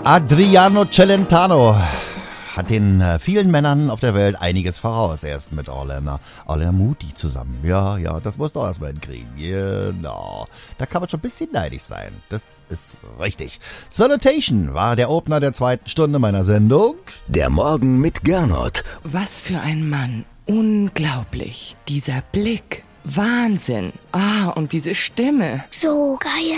Adriano Celentano hat den vielen Männern auf der Welt einiges voraus. Er ist mit Orlena Muti zusammen. Ja, das musst du auch erstmal hinkriegen. Genau. Da kann man schon ein bisschen neidisch sein. Das ist richtig. Salutation war der Opener der zweiten Stunde meiner Sendung. Der Morgen mit Gernot. Was für ein Mann. Unglaublich. Dieser Blick. Wahnsinn. Und diese Stimme. So geil.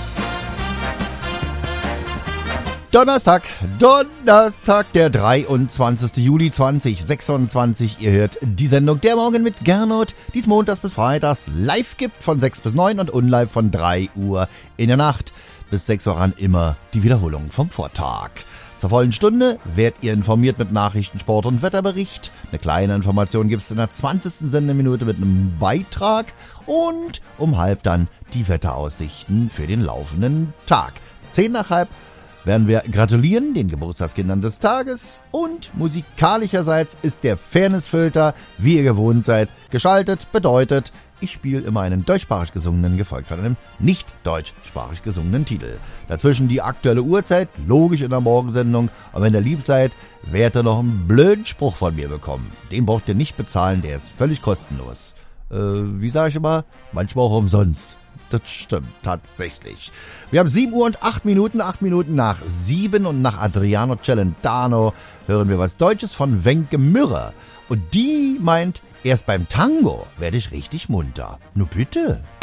Donnerstag, der 23. Juli 2026. Ihr hört die Sendung Der Morgen mit Gernot, die es montags bis freitags live gibt von 6 bis 9 und unlive von 3 Uhr in der Nacht. Bis 6 Uhr ran immer die Wiederholung vom Vortag. Zur vollen Stunde werdet ihr informiert mit Nachrichten, Sport und Wetterbericht. Eine kleine Information gibt's in der 20. Sendeminute mit einem Beitrag und um halb dann die Wetteraussichten für den laufenden Tag. 10 nach halb werden wir gratulieren den Geburtstagskindern des Tages und musikalischerseits ist der Fairnessfilter, wie ihr gewohnt seid, geschaltet. Bedeutet, ich spiele immer einen deutschsprachig gesungenen, gefolgt von einem nicht deutschsprachig gesungenen Titel. Dazwischen die aktuelle Uhrzeit, logisch in der Morgensendung. Und wenn ihr lieb seid, werdet ihr noch einen blöden Spruch von mir bekommen. Den braucht ihr nicht bezahlen, der ist völlig kostenlos. Wie sage ich immer? Manchmal auch umsonst. Das stimmt, tatsächlich. Wir haben 7 Uhr und 8 Minuten, 8 Minuten nach 7 und nach Adriano Celentano hören wir was Deutsches von Wenke Mürre. Und die meint, erst beim Tango werde ich richtig munter. Nur bitte.